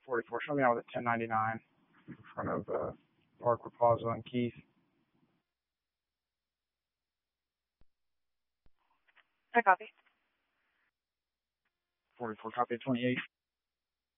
44. Show me out with a 1099 in front of Park Plaza and Keith. I copy. 44, copy 28.